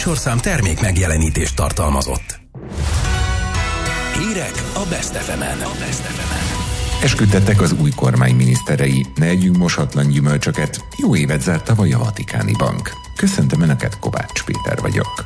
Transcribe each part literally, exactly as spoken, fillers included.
műsorszám termék megjelenítést tartalmazott. Hírek a Best ef emen. Esküdtettek az új kormány miniszterei, ne együnk mosatlan gyümölcsöket, jó évet zárt tavaly a Vatikáni Bank. Köszöntöm Önöket, Kovács Péter vagyok.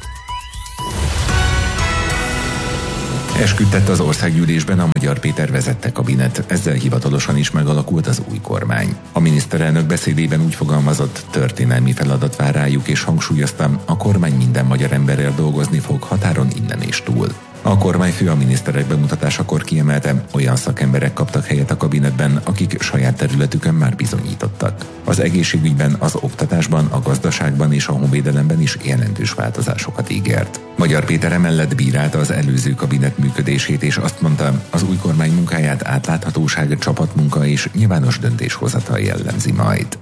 Esküdtett az országgyűlésben a Magyar Péter vezette kabinet, ezzel hivatalosan is megalakult az új kormány. A miniszterelnök beszédében úgy fogalmazott, történelmi feladat vár rájuk, és hangsúlyoztam, a kormány minden magyar emberrel dolgozni fog, határon innen és túl. A kormányfő a miniszterek bemutatásakor kiemelte, olyan szakemberek kaptak helyet a kabinetben, akik saját területükön már bizonyítottak. Az egészségügyben, az oktatásban, a gazdaságban és a honvédelemben is jelentős változásokat ígért. Magyar Péter emellett bírálta az előző kabinet működését, és azt mondta, az új kormány munkáját átláthatóság, csapatmunka és nyilvános döntéshozatal jellemzi majd.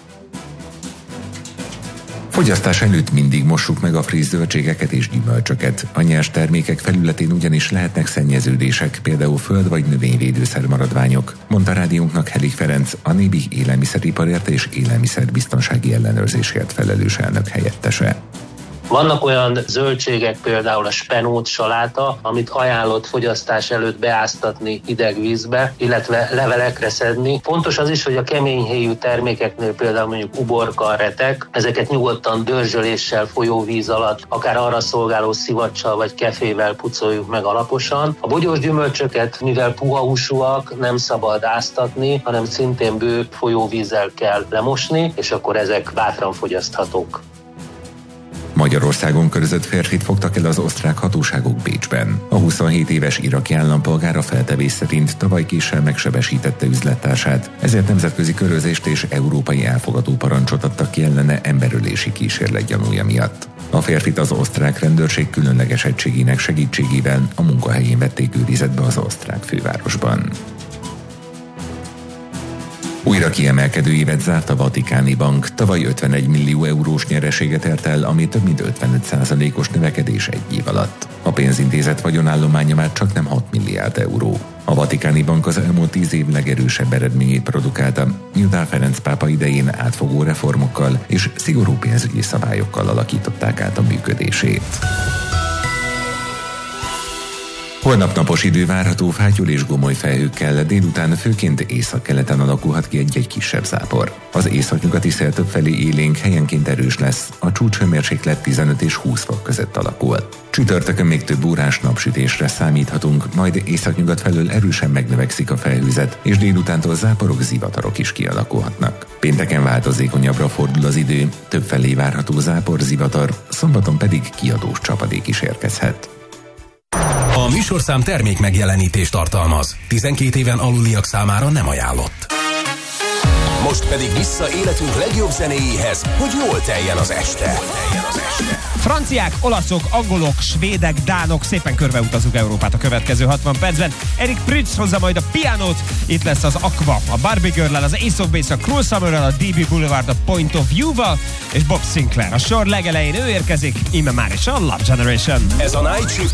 Fogyasztás előtt mindig mossuk meg a friss zöldségeket és gyümölcsöket. A nyers termékek felületén ugyanis lehetnek szennyeződések, például föld- vagy növényvédőszer maradványok, mondta rádiónknak Helik Ferenc, a Nébih élelmiszeriparért és élelmiszerbiztonsági ellenőrzésért felelős elnök helyettese. Vannak olyan zöldségek, például a spenót, saláta, amit ajánlott fogyasztás előtt beáztatni hideg vízbe, illetve levelekre szedni. Fontos az is, hogy a keményhéjú termékeknél, például mondjuk uborka, retek, ezeket nyugodtan dörzsöléssel, folyóvíz alatt, akár arra szolgáló szivacsal vagy kefével pucoljuk meg alaposan. A bogyós gyümölcsöket, mivel puha húsúak, nem szabad áztatni, hanem szintén bő folyóvízzel kell lemosni, és akkor ezek bátran fogyaszthatók. Magyarországon körözött férfit fogtak el az osztrák hatóságok Bécsben. A huszonhét éves iraki állampolgár a feltevés szerint tavaly késsel megsebesítette üzlettársát, ezért nemzetközi körözést és európai elfogadó parancsot adtak ki ellene emberölési kísérlet gyanúja miatt. A férfit az osztrák rendőrség különleges egységének segítségével a munkahelyén vették őrizetbe az osztrák fővárosban. Újra kiemelkedő évet zárt a Vatikáni Bank. Tavaly ötvenegy millió eurós nyereséget ért el, ami több mint ötvenöt százalékos növekedés egy év alatt. A pénzintézet vagyonállománya már csak nem hat milliárd euró. A Vatikáni Bank az elmúlt tíz év legerősebb eredményét produkálta, miután Ferenc pápa idején átfogó reformokkal és szigorú pénzügyi szabályokkal alakították át a működését. Holnap napos idő várható, fátyol és gomoly felhőkkel, délután főként északkeleten alakulhat ki egy-egy kisebb zápor. Az északnyugati szél többfelé élénk, helyenként erős lesz, a csúcshőmérséklet tizenöt és húsz fok között alakul. Csütörtökön még több órás napsütésre számíthatunk, majd északnyugat felől erősen megnövekszik a felhőzet, és délutántól záporok, zivatarok is kialakulhatnak. Pénteken változékonyabbra fordul az idő, többfelé várható zápor, zivatar, szombaton pedig kiadós csapadék is érkezhet. A műsorszám termék megjelenítést tartalmaz. tizenkét éven aluliak számára nem ajánlott. Most pedig vissza életünk legjobb zenéjéhez, hogy jól teljen az este. Franciák, olaszok, angolok, svédek, dánok, szépen körbeutazunk Európát a következő hatvan percben. Eric Prydz hozza majd a pianót, itt lesz az Aqua, a Barbie Girl-el, az Ace of Base, a Cruel Summer-rel, a dé bé Boulevard, a Point of View-val, és Bob Sinclair. A sor legelején ő érkezik, íme már is a Love Generation. Ez a Night Shift